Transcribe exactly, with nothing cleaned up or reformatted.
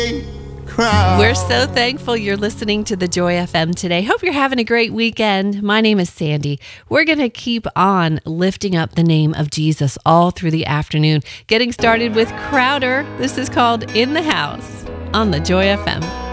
We're so thankful you're listening to the Joy F M today. Hope you're having a great weekend. My name is Sandy. We're going to keep on lifting up the name of Jesus all through the afternoon. Getting started with Crowder. This is called In the House on the Joy F M.